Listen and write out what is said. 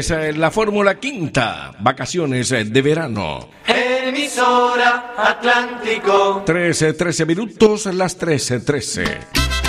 es la Fórmula Quinta, vacaciones de verano. Emisora Atlántico. 13 minutos, las 13:13.